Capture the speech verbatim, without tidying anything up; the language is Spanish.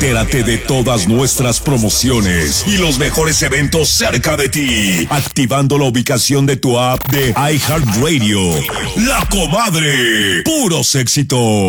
Entérate de todas nuestras promociones y los mejores eventos cerca de ti, activando la ubicación de tu app de iHeartRadio. La Comadre, puros éxitos.